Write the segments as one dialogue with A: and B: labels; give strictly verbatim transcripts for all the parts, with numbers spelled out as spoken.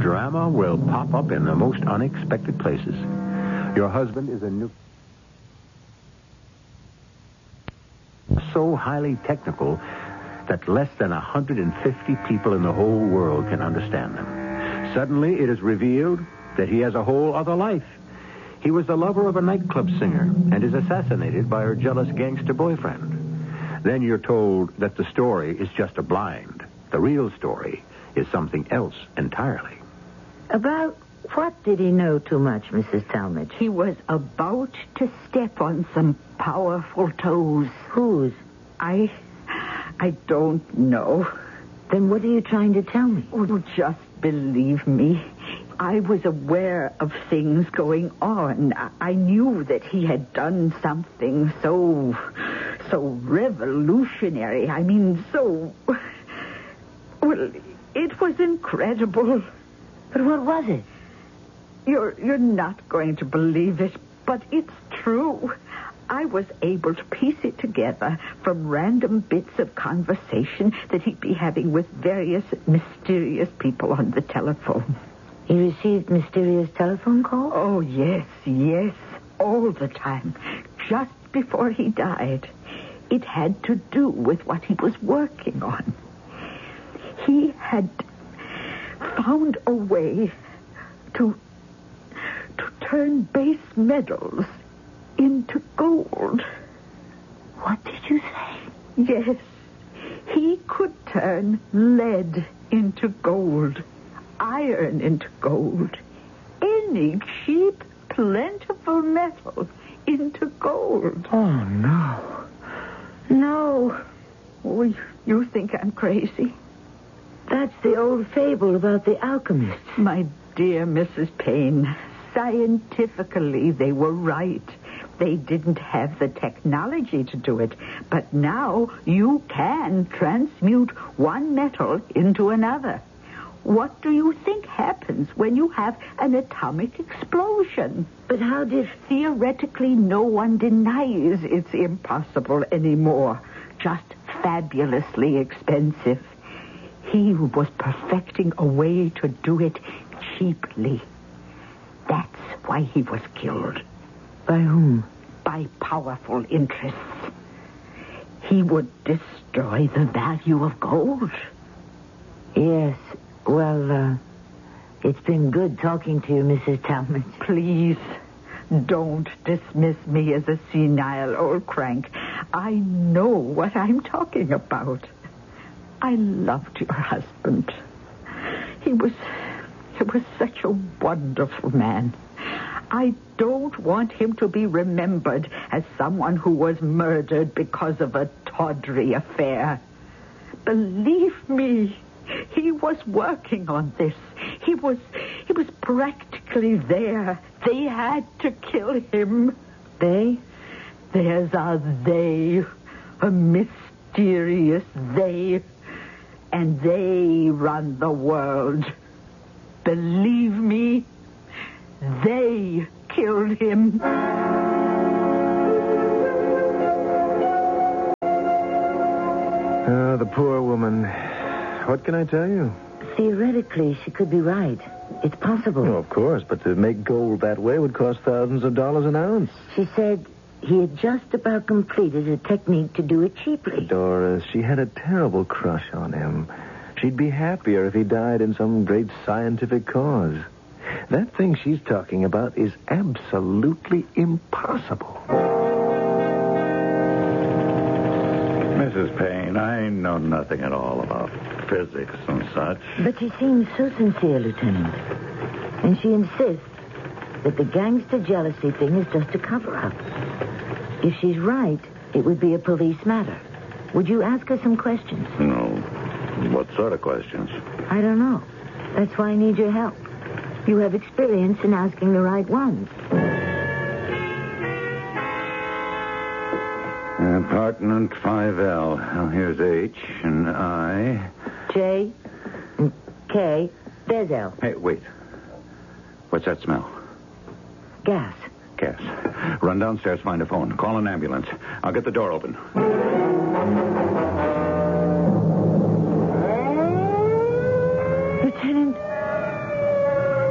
A: drama will pop up in the most unexpected places. Your husband is a new... so highly technical that less than one hundred fifty people in the whole world can understand them. Suddenly, it is revealed that he has a whole other life. He was the lover of a nightclub singer and is assassinated by her jealous gangster boyfriend. Then you're told that the story is just a blind. The real story is something else entirely.
B: About what did he know too much, Missus Talmadge?
C: He was about to step on some powerful toes.
B: Whose?
C: I... I don't know.
B: Then what are you trying to tell me?
C: Oh, just believe me. I was aware of things going on. I knew that he had done something so... so revolutionary. I mean, so... Well, it was incredible.
B: But what was it?
C: You're, you're not going to believe it, but it's true. I was able to piece it together from random bits of conversation that he'd be having with various mysterious people on the telephone.
B: He received mysterious telephone calls?
C: Oh, yes, yes, all the time, just before he died. It had to do with what he was working on. He had found a way to, to turn base metals into gold.
B: What did you say?
C: Yes, he could turn lead into gold, iron into gold, any cheap, plentiful metal into gold.
B: Oh, no. No.
C: Oh, you think I'm crazy?
B: That's the old fable about the alchemists.
C: My dear Missus Payne, scientifically they were right. They didn't have the technology to do it. But now you can transmute one metal into another. What do you think happens when you have an atomic explosion?
B: But how did...
C: Theoretically, no one denies it's impossible anymore. Just fabulously expensive. He was perfecting a way to do it cheaply. That's why he was killed.
B: By whom?
C: By powerful interests. He would destroy the value of gold.
B: Yes, well, uh, it's been good talking to you, Missus Talmadge.
C: Please, don't dismiss me as a senile old crank. I know what I'm talking about. I loved your husband. He was, he was such a wonderful man. I don't want him to be remembered as someone who was murdered because of a tawdry affair. Believe me, he was working on this. He was, he was practically there. They had to kill him.
B: They?
C: There's a they, a mysterious they, and they run the world. Believe me, they killed him.
D: Oh, the poor woman. What can I tell you?
B: Theoretically, she could be right. It's possible.
D: Oh, of course, but to make gold that way would cost thousands of dollars an ounce.
B: She said he had just about completed a technique to do it cheaply.
D: Doris, she had a terrible crush on him. She'd be happier if he died in some great scientific cause. That thing she's talking about is absolutely impossible.
E: Missus Payne, I know nothing at all about physics and such.
B: But she seems so sincere, Lieutenant. And she insists that the gangster jealousy thing is just a cover-up. If she's right, it would be a police matter. Would you ask her some questions?
E: No. What sort of questions?
B: I don't know. That's why I need your help. You have experience in asking the right ones.
E: Apartment five L. Well, here's H and I.
B: J and K. There's L.
E: Hey, wait. What's that smell?
B: Gas.
E: Gas. Run downstairs, find a phone. Call an ambulance. I'll get the door open.
B: Lieutenant,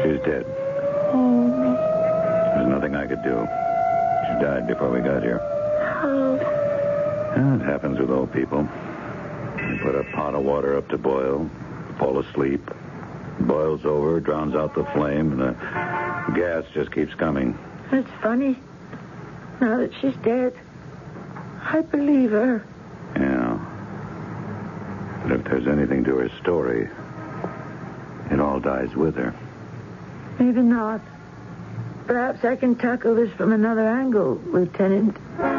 E: She's dead.
B: Oh,
E: There's nothing I could do. She died before we got here.
B: oh.
E: Well, it happens with old people. You put a pot of water up to boil, fall asleep. It boils over, drowns out the flame, and the gas just keeps coming.
B: That's funny. Now that she's dead, I believe her.
E: Yeah. But if there's anything to her story, it all dies with her.
B: Maybe not. Perhaps I can tackle this from another angle, Lieutenant.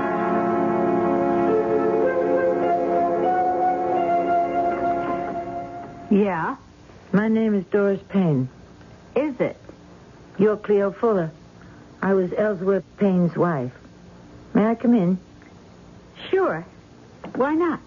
C: Yeah?
B: My name is Doris Payne.
C: Is it?
B: You're Cleo Fuller. I was Ellsworth Payne's wife. May I come in?
C: Sure. Why not?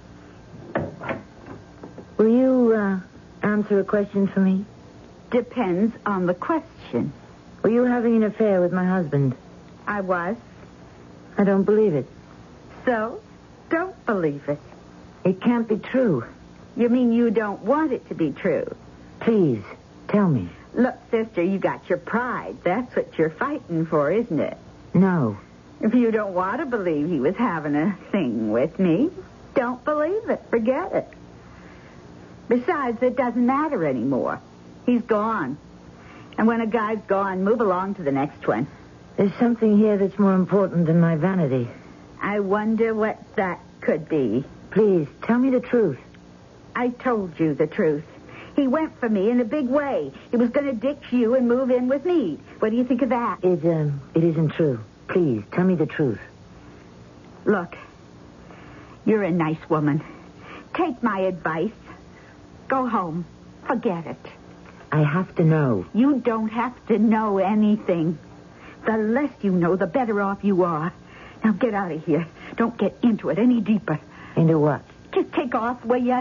B: Will you uh, answer a question for me?
C: Depends on the question.
B: Were you having an affair with my husband?
C: I was.
B: I don't believe it.
C: So, don't believe it.
B: It can't be true.
C: You mean you don't want it to be true?
B: Please, tell me.
C: Look, sister, you got your pride. That's what you're fighting for, isn't it?
B: No.
C: If you don't want to believe he was having a thing with me, don't believe it. Forget it. Besides, it doesn't matter anymore. He's gone. And when a guy's gone, move along to the next one.
B: There's something here that's more important than my vanity.
C: I wonder what that could be.
B: Please, tell me the truth.
C: I told you the truth. He went for me in a big way. He was going to ditch you and move in with me. What do you think of that?
B: It, um, it isn't true. Please, tell me the truth.
C: Look, you're a nice woman. Take my advice. Go home. Forget it.
B: I have to know.
C: You don't have to know anything. The less you know, the better off you are. Now get out of here. Don't get into it any deeper.
B: Into what?
C: Just take off, will you?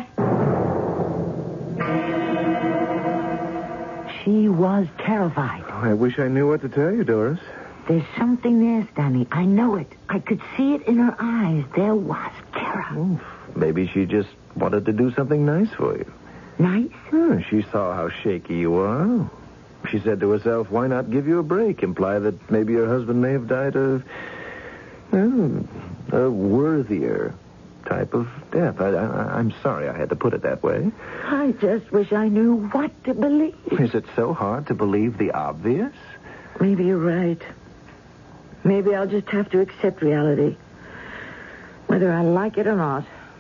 B: She was terrified.
D: I wish I knew what to tell you, Doris.
B: There's something there, Stanley. I know it. I could see it in her eyes. There was terror.
D: Oh, maybe she just wanted to do something nice for you.
B: Nice?
D: Hmm, she saw how shaky you are. She said to herself, why not give you a break? Imply that maybe your husband may have died of, well, a worthier type of death. I, I, I'm sorry I had to put it that way.
B: I just wish I knew what to believe.
D: Is it so hard to believe the obvious?
B: Maybe you're right. Maybe I'll just have to accept reality, whether I like it or not.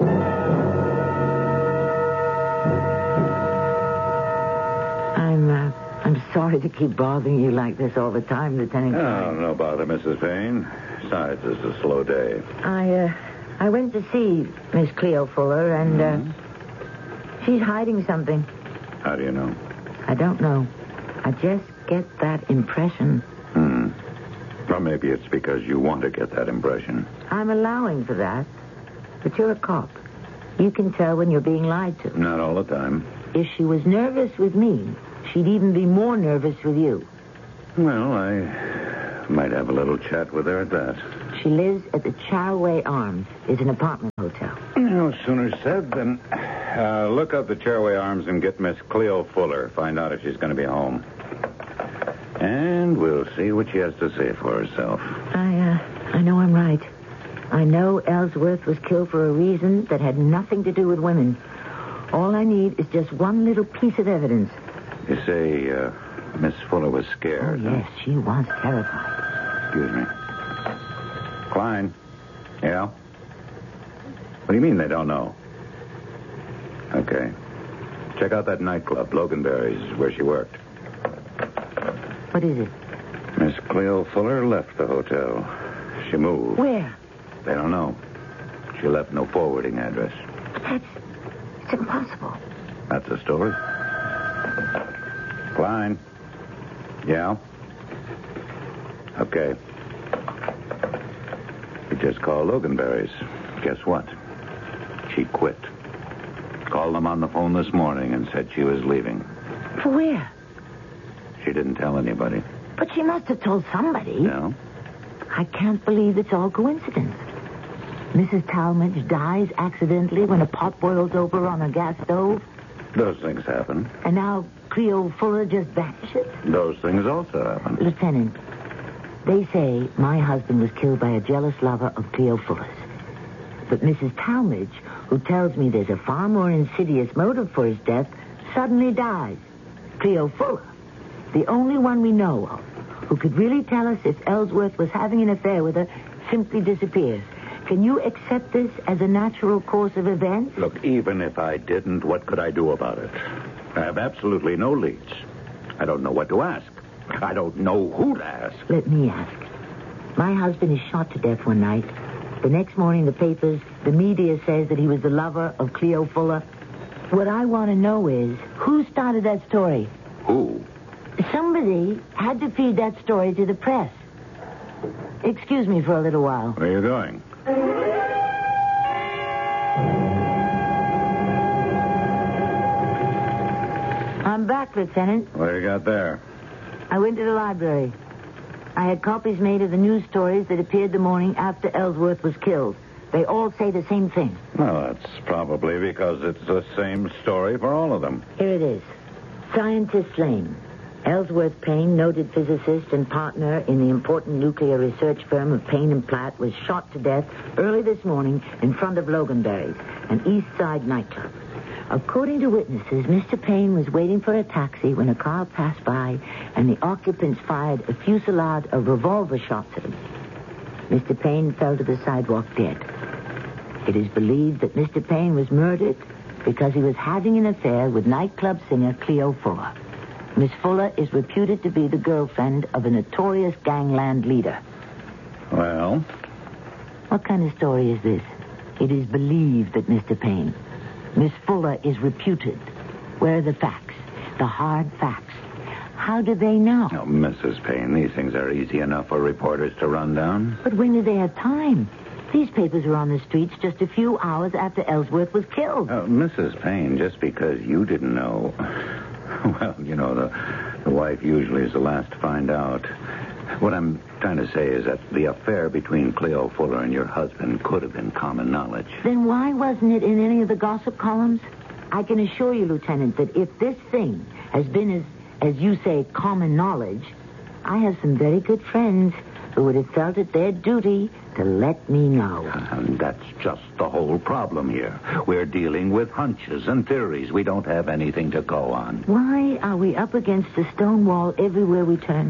B: I'm, uh, I'm sorry to keep bothering you like this all the time, Lieutenant.
E: Oh, no bother, Missus Payne. Besides, it's a slow day.
B: I, uh, I went to see Miss Cleo Fuller, and, uh, she's hiding something.
E: How do you know?
B: I don't know. I just get that impression.
E: Hmm. Or maybe it's because you want to get that impression.
B: I'm allowing for that. But you're a cop. You can tell when you're being lied to.
E: Not all the time.
B: If she was nervous with me, she'd even be more nervous with you.
E: Well, I might have a little chat with her at that.
B: She lives at the Charway Arms. It's an apartment hotel.
E: No sooner said than... Uh, look up the Charway Arms and get Miss Cleo Fuller. Find out if she's going to be home. And we'll see what she has to say for herself.
B: I, uh, I know I'm right. I know Ellsworth was killed for a reason that had nothing to do with women. All I need is just one little piece of evidence.
E: You say, uh, Miss Fuller was scared.
B: Oh, yes, she was terrified.
E: Excuse me. Klein. Yeah? What do you mean they don't know? Okay. Check out that nightclub, Loganberry's, where she worked.
B: What is it?
E: Miss Cleo Fuller left the hotel. She moved.
B: Where?
E: They don't know. She left no forwarding address.
B: But that's... it's impossible.
E: That's the story. Klein. Yeah? Okay. We just called Loganberry's. Guess what? She quit. Called them on the phone this morning and said she was leaving.
B: For where?
E: She didn't tell anybody.
B: But she must have told somebody.
E: No?
B: I can't believe it's all coincidence. Missus Talmadge dies accidentally when a pot boils over on a gas stove.
E: Those things happen.
B: And now Cleo Fuller just vanishes?
E: Those things also happen.
B: Lieutenant, they say my husband was killed by a jealous lover of Cleo Fuller's. But Missus Talmadge, who tells me there's a far more insidious motive for his death, suddenly dies. Cleo Fuller, the only one we know of who could really tell us if Ellsworth was having an affair with her, simply disappears. Can you accept this as a natural course of events?
E: Look, even if I didn't, what could I do about it? I have absolutely no leads. I don't know what to ask. I don't know who to ask.
B: Let me ask. My husband is shot to death one night. The next morning, the papers, the media says that he was the lover of Cleo Fuller. What I want to know is, who started that story?
E: Who?
B: Somebody had to feed that story to the press. Excuse me for a little while.
E: Where are you going?
B: I'm back, Lieutenant.
E: What you got there?
B: I went to the library. I had copies made of the news stories that appeared the morning after Ellsworth was killed. They all say the same thing.
E: Well, that's probably because it's the same story for all of them.
B: Here it is. Scientist slain. Ellsworth Payne, noted physicist and partner in the important nuclear research firm of Payne and Platt, was shot to death early this morning in front of Loganberry's, an East Side nightclub. According to witnesses, Mister Payne was waiting for a taxi when a car passed by and the occupants fired a fusillade of revolver shots at him. Mister Payne fell to the sidewalk dead. It is believed that Mister Payne was murdered because he was having an affair with nightclub singer Cleo Fuller. Miss Fuller is reputed to be the girlfriend of a notorious gangland leader.
E: Well?
B: What kind of story is this? It is believed that Mister Payne. Miss Fuller is reputed. Where are the facts? The hard facts. How do they know?
E: Oh, Missus Payne, these things are easy enough for reporters to run down.
B: But when do they have time? These papers are on the streets just a few hours after Ellsworth was killed.
E: Uh, Missus Payne, just because you didn't know... Well, you know, the, the wife usually is the last to find out. What I'm trying to say is that the affair between Cleo Fuller and your husband could have been common knowledge.
B: Then why wasn't it in any of the gossip columns? I can assure you, Lieutenant, that if this thing has been, as, as you say, common knowledge, I have some very good friends who would have felt it their duty to let me know.
E: And that's just the whole problem here. We're dealing with hunches and theories. We don't have anything to go on.
B: Why are we up against a stone wall everywhere we turn?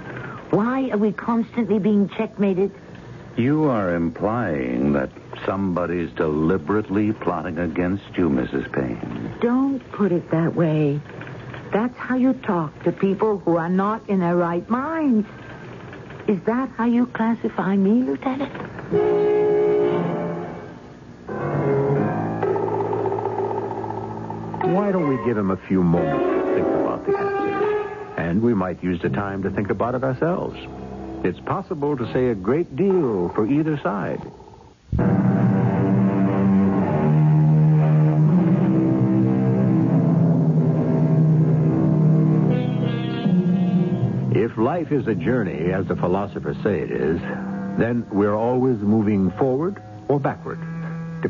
B: Why are we constantly being checkmated?
E: You are implying that somebody's deliberately plotting against you, Missus Payne.
B: Don't put it that way. That's how you talk to people who are not in their right minds. Is that how you classify me, Lieutenant?
A: Why don't we give him a few moments to think about the answer? And we might use the time to think about it ourselves. It's possible to say a great deal for either side. If life is a journey, as the philosophers say it is, then we're always moving forward or backward.